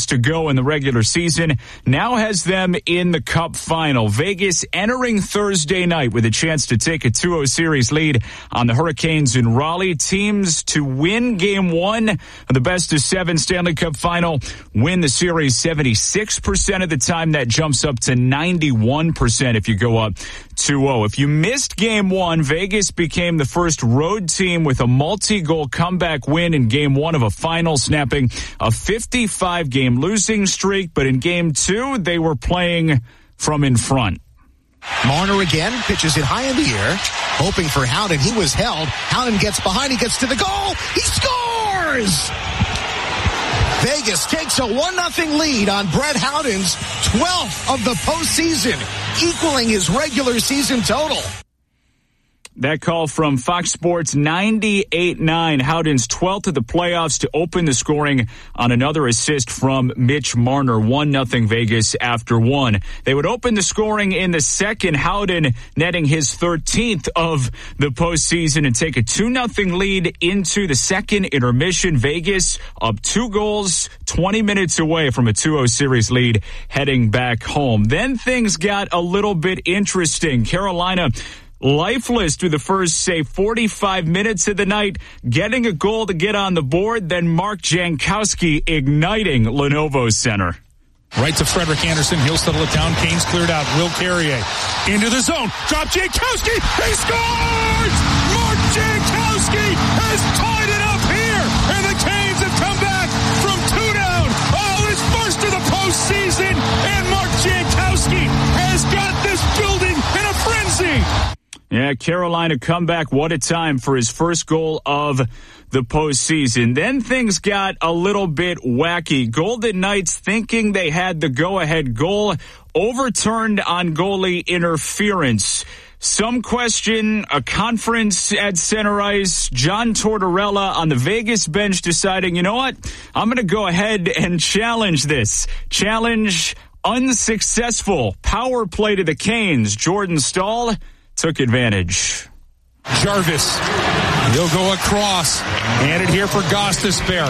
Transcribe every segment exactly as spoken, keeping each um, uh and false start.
to go in the regular season now has them in the Cup final. Vegas entering Thursday night with a chance to take a two oh series lead on the Hurricanes in Raleigh. Teams to win game one of the best of seven Stanley Cup final win the series seventy-six percent of the time. That jumps up to ninety-one percent if you go up two oh. If you missed game one, Vegas became the first road team with a multi-goal comeback win in game one of a final, snapping a fifty-five game losing streak. But in game two, they were playing from in front. Marner again pitches it high in the air, hoping for Howden. He was held. Howden gets behind. He gets to the goal. He scores! Vegas takes a one nothing lead on Brett Howden's twelfth of the postseason, equaling his regular season total. That call from Fox Sports ninety-eight nine, Howden's twelfth of the playoffs to open the scoring on another assist from Mitch Marner. one nothing Vegas after one. They would open the scoring in the second, Howden netting his thirteenth of the postseason and take a two nothing lead into the second intermission. Vegas up two goals, twenty minutes away from a two oh series lead heading back home. Then things got a little bit interesting. Carolina lifeless through the first, say, forty-five minutes of the night, getting a goal to get on the board, then Mark Jankowski igniting Lenovo Center. Right to Frederick Anderson. He'll settle it down. Kane's cleared out. Will Carrier into the zone. Drop Jankowski. He scores! Mark Jankowski has tied it up here, and the Canes have come back from two down. Oh, his first of the postseason, and Mark Jankowski has got this building in a frenzy. Yeah, Carolina comeback. What a time for his first goal of the postseason. Then things got a little bit wacky. Golden Knights, thinking they had the go-ahead goal, overturned on goalie interference. Some question a conference at center ice. John Tortorella on the Vegas bench deciding, you know what, I'm going to go ahead and challenge this. Challenge unsuccessful. Power play to the Canes. Jordan Stahl took advantage. Jarvis, he'll go across. And it here for Gostisbehere.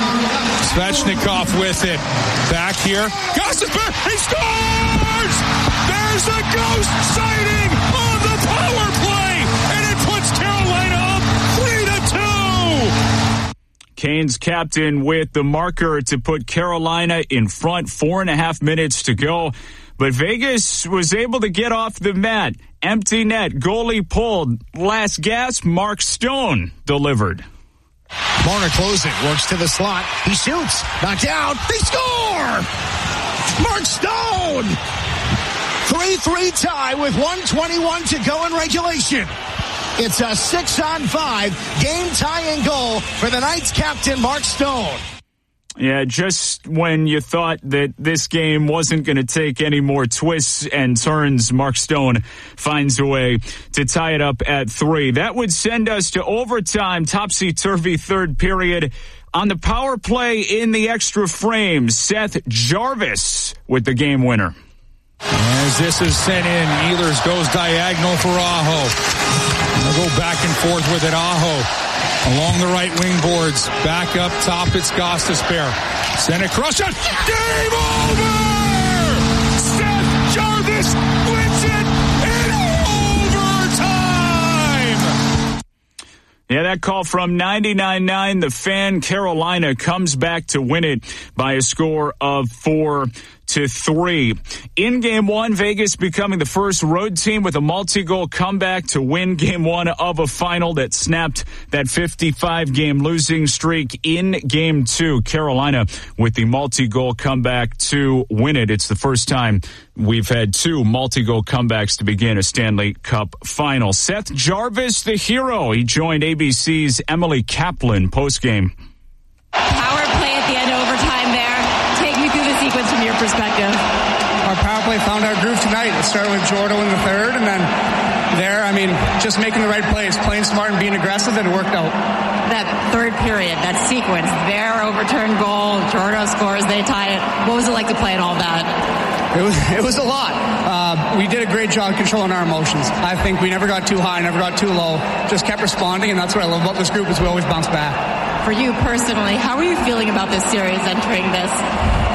Svechnikov with it. Back here. Gostisbehere, he scores! There's a ghost sighting on the power play, and it puts Carolina up three to two. Canes captain with the marker to put Carolina in front. Four and a half minutes to go. But Vegas was able to get off the mat. Empty net. Goalie pulled. Last gasp. Mark Stone delivered. Marner closing. Works to the slot. He shoots. Knocked down. They score! Mark Stone! three three tie with one twenty-one to go in regulation. It's a six on five game tying goal for the Knights captain Mark Stone. Yeah, just when you thought that this game wasn't going to take any more twists and turns, Mark Stone finds a way to tie it up at three. That would send us to overtime, topsy-turvy third period. On the power play in the extra frame, Seth Jarvis with the game winner. As this is sent in, Ehlers goes diagonal for Aho. They'll go back and forth with it. Aho along the right wing boards. Back up top, it's Gostisbehere. Send it cross shot. Game over! Seth Jarvis wins it in overtime! Yeah, that call from ninety-nine nine, the Fan. Carolina comes back to win it by a score of four to three. In game one, Vegas becoming the first road team with a multi-goal comeback to win game one of a final that snapped that fifty-five game losing streak. In game two, Carolina with the multi-goal comeback to win it. It's the first time we've had two multi-goal comebacks to begin a Stanley Cup final. Seth Jarvis, the hero. He joined A B C's Emily Kaplan postgame. Power play at the end of overtime there. Take me through the sequence from your perspective. Our power play found our groove tonight. It started with Jordo in the third, and then there, I mean, just making the right plays, playing smart and being aggressive, and it worked out. That third period, that sequence, their overturned goal, Jordo scores, they tie it. What was it like to play in all that? It was, it was a lot. Uh, we did a great job controlling our emotions. I think we never got too high, never got too low, just kept responding, and that's what I love about this group is we always bounce back. For you personally, how are you feeling about this series entering this?